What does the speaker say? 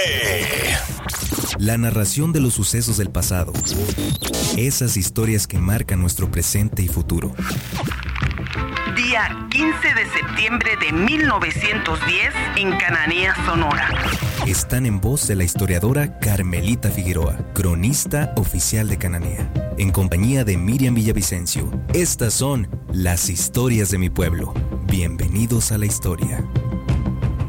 La narración de los sucesos del pasado. Esas historias que marcan nuestro presente y futuro. Día 15 de septiembre de 1910 en Cananea, Sonora. Están en voz de la historiadora Carmelita Figueroa, cronista oficial de Cananea, en compañía de Miriam Villavicencio. Estas son las historias de mi pueblo. Bienvenidos a la historia.